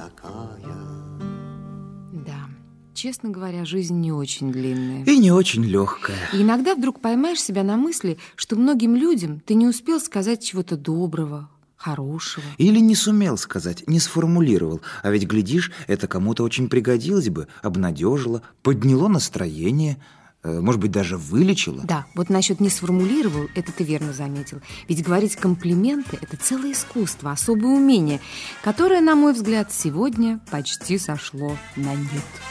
такая. Да, честно говоря, жизнь не очень длинная. И не очень легкая. И иногда вдруг поймаешь себя на мысли, что многим людям ты не успел сказать чего-то доброго, хорошего. Или не сумел сказать, не сформулировал. А ведь, глядишь, это кому-то очень пригодилось бы, обнадежило, подняло настроение, может быть, даже вылечило. Да, вот насчет не сформулировал, это ты верно заметил. Ведь говорить комплименты – это целое искусство, особое умение, которое, на мой взгляд, сегодня почти сошло на нет.